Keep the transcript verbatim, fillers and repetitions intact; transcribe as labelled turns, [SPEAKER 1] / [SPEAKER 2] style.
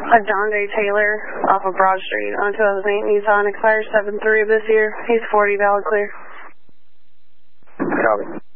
[SPEAKER 1] A John Day Taylor off of Broad Street on two thousand eight Nissan, expires seven three of this year. He's forty, valid clear.
[SPEAKER 2] Copy.